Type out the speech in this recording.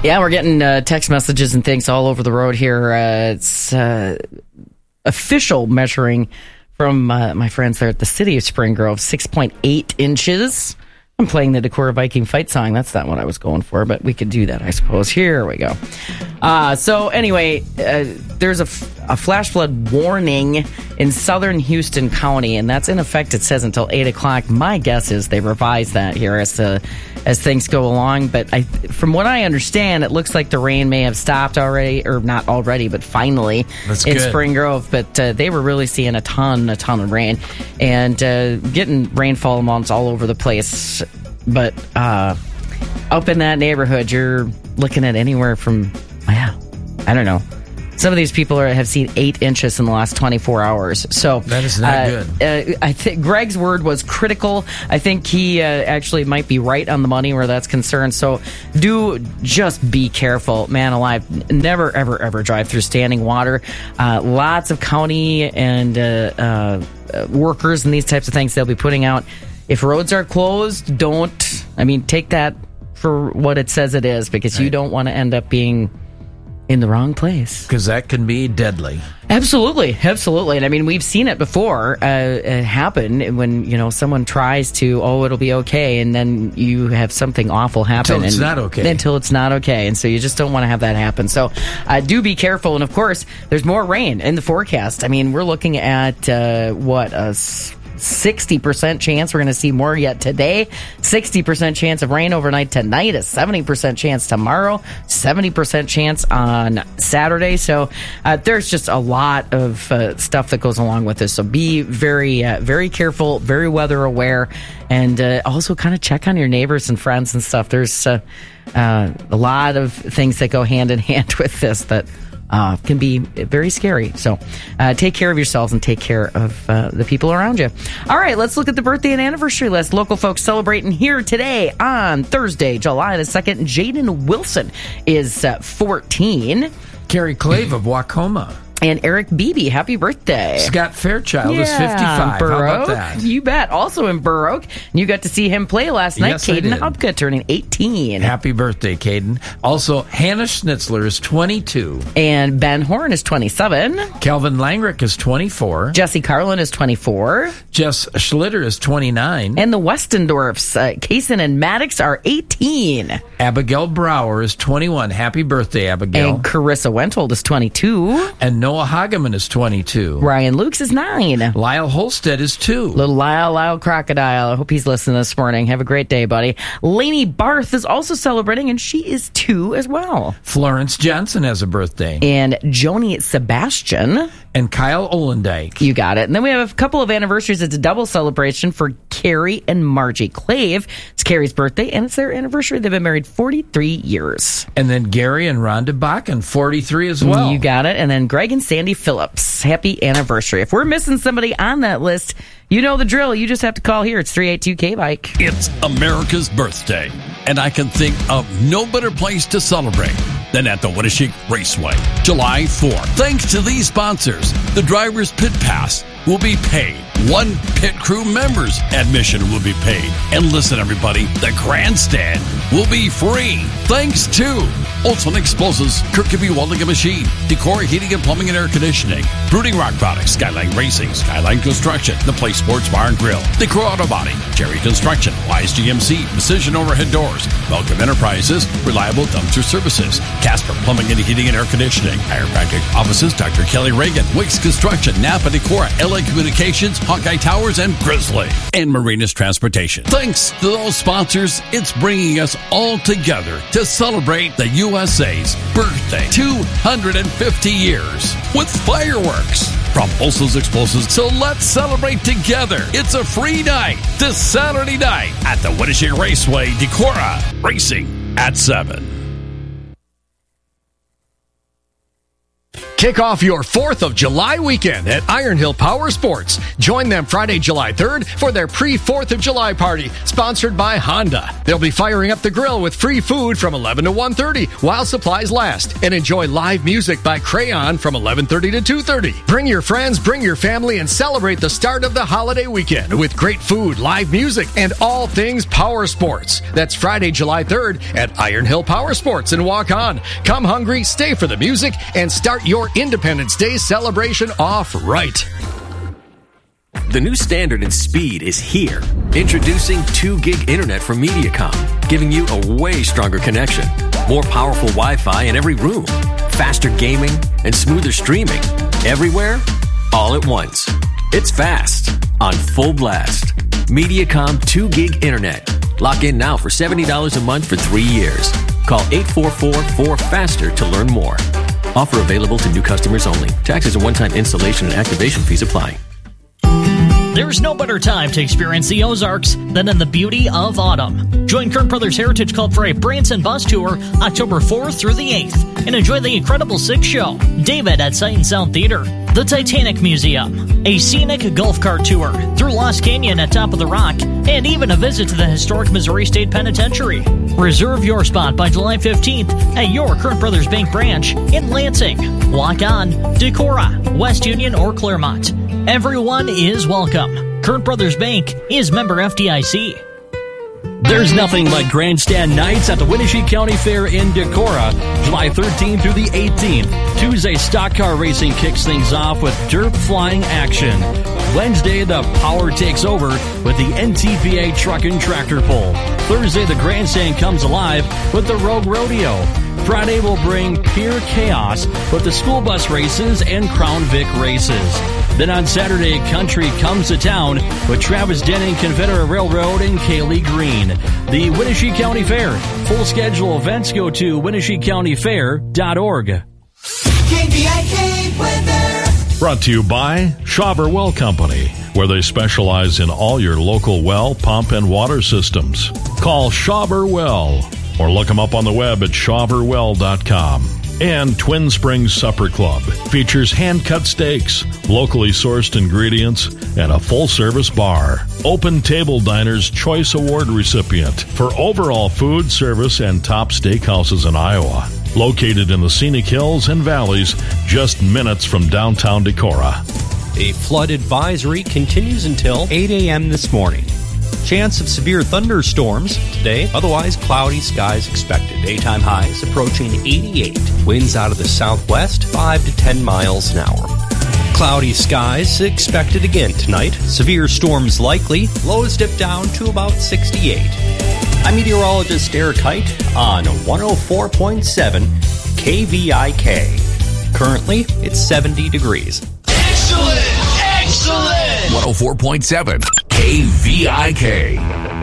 Yeah, we're getting text messages and things all over the road here. It's official measuring from my friends there at the city of Spring Grove, 6.8 inches. I'm playing the Decorah Viking fight song. That's not what I was going for, but we could do that, I suppose. Here we go. So anyway, there's a flash flood warning in southern Houston County, and that's in effect, it says, until 8 o'clock. My guess is they revise that here as things go along. But from what I understand, it looks like the rain may have stopped already, or not already, but finally in Spring Grove. But they were really seeing a ton of rain and getting rainfall amounts all over the place. But up in that neighborhood, you're looking at anywhere from, I don't know. Some of these people have seen 8 inches in the last 24 hours. So that is not good. I think Greg's word was critical. I think he actually might be right on the money where that's concerned. So do just be careful, man alive. Never, ever, ever drive through standing water. Lots of county and workers and these types of things they'll be putting out. If roads are closed, take that for what it says it is, because you don't want to end up being in the wrong place. Because that can be deadly. Absolutely. And we've seen it before happen when, someone tries to, it'll be okay, and then you have something awful happen. Until it's not okay. And so you just don't want to have that happen. So do be careful. And of course, there's more rain in the forecast. We're looking at, a 60% chance we're going to see more yet today, 60% chance of rain overnight tonight, a 70% chance tomorrow, 70% chance on Saturday. So there's just a lot of stuff that goes along with this. So be very, very careful, very weather aware, and also kind of check on your neighbors and friends and stuff. There's a lot of things that go hand in hand with this that can be very scary. So take care of yourselves and take care of the people around you. All right, let's look at the birthday and anniversary list. Local folks celebrating here today on Thursday, July the 2nd. Jaden Wilson is 14. Carrie Clave of Wacoma. And Eric Beebe, happy birthday. Scott Fairchild is 55. Burroke, how about that? You bet. Also in Burroke. You got to see him play last night. Yes, Caden Hubka turning 18. Happy birthday, Caden. Also, Hannah Schnitzler is 22. And Ben Horn is 27. Calvin Langrick is 24. Jesse Carlin is 24. Jess Schlitter is 29. And the Westendorfs, Kaysen and Maddox, are 18. Abigail Brower is 21. Happy birthday, Abigail. And Carissa Wentold is 22. And Noah Hageman is 22. Ryan Lukes is 9. Lyle Holstead is 2. Little Lyle Crocodile. I hope he's listening this morning. Have a great day, buddy. Lainey Barth is also celebrating, and she is 2 as well. Florence Johnson has a birthday. And Joni Sebastian. And Kyle Olendike. You got it. And then we have a couple of anniversaries. It's a double celebration for Carrie and Margie Clave. It's Carrie's birthday, and it's their anniversary. They've been married 43 years. And then Gary and Rhonda Bakken, 43 as well. You got it. And then Greg and Sandy Phillips. Happy anniversary. If we're missing somebody on that list, you know the drill. You just have to call here. It's 382-K-Bike. It's America's birthday, and I can think of no better place to celebrate than at the Winneshiek Raceway, July 4th. Thanks to these sponsors, the driver's pit pass will be paid. One pit crew member's admission will be paid. And listen, everybody, the grandstand will be free. Thanks to Olson Explosives, Kirkby Welding and Machine, Decorah Heating and Plumbing and Air Conditioning, Brooding Rock Products, Skyline Racing, Skyline Construction, The Place Sports Bar and Grill, Decorah Auto Body, Jerry Construction, Wise GMC, Precision Overhead Doors, Welcome Enterprises, Reliable Dumpster Services, Casper Plumbing and Heating and Air Conditioning, Chiropractic Offices, Dr. Kelly Reagan, Wicks Construction, Napa Decorah, LA Communications, Hawkeye Towers, and Grizzly, and Marinas Transportation. Thanks to those sponsors, it's bringing us all together to celebrate the USA's birthday, 250 years, with fireworks from Olson's Explosives. So let's celebrate together. It's a free night this Saturday night at the Winneshiek Raceway, Decorah, racing at 7. Kick off your 4th of July weekend at Iron Hill Power Sports. Join them Friday, July 3rd for their pre-4th of July party, sponsored by Honda. They'll be firing up the grill with free food from 11 to 1:30 while supplies last, and enjoy live music by Crayon from 11:30 to 2:30. Bring your friends, bring your family, and celebrate the start of the holiday weekend with great food, live music, and all things power sports. That's Friday, July 3rd at Iron Hill Power Sports in Waukon. Come hungry, stay for the music, and start your Independence Day celebration off right. The new standard in speed is here. Introducing 2 gig internet from Mediacom, giving you a way stronger connection. More powerful Wi-Fi in every room. Faster gaming and smoother streaming. Everywhere, all at once. It's fast, on full blast. Mediacom 2 gig internet. Lock in now for $70 a month for 3 years. Call 844-4FASTER to learn more. Offer available to new customers only. Taxes and one-time installation and activation fees apply. There's no better time to experience the Ozarks than in the beauty of autumn. Join Kern Brothers Heritage Club for a Branson Bus Tour October 4th through the 8th and enjoy the Incredible Six Show, David at Sight and Sound Theater, the Titanic Museum, a scenic golf cart tour through Lost Canyon at Top of the Rock, and even a visit to the historic Missouri State Penitentiary. Reserve your spot by July 15th at your Kern Brothers Bank branch in Lansing, Walk On, Decorah, West Union, or Claremont. Everyone is welcome. Kern Brothers Bank is member FDIC. There's nothing like grandstand nights at the Winnebago County Fair in Decorah, July 13th through the 18th. Tuesday, stock car racing kicks things off with dirt flying action. Wednesday, the power takes over with the NTPA truck and tractor pull. Thursday, the grandstand comes alive with the Rogue Rodeo. Friday will bring pure chaos with the school bus races and Crown Vic races. Then on Saturday, country comes to town with Travis Denning, Confederate Railroad, and Kaylee Green. The Winnebago County Fair. Full schedule events go to WinnebagoCountyFair.org. KVIK weather. Brought to you by Schauber Well Company, where they specialize in all your local well, pump, and water systems. Call Schauber Well or look them up on the web at schauberwell.com. And Twin Springs Supper Club features hand-cut steaks, locally sourced ingredients, and a full-service bar. Open Table Diner's Choice Award recipient for overall food, service, and top steakhouses in Iowa. Located in the scenic hills and valleys, just minutes from downtown Decorah. A flood advisory continues until 8 a.m. this morning. Chance of severe thunderstorms today, otherwise cloudy skies expected. Daytime highs approaching 88. Winds out of the southwest, 5 to 10 miles an hour. Cloudy skies expected again tonight. Severe storms likely. Lows dip down to about 68. I'm meteorologist Eric Height on 104.7 KVIK. Currently, it's 70 degrees. Excellent! Excellent! 104.7 KVIK.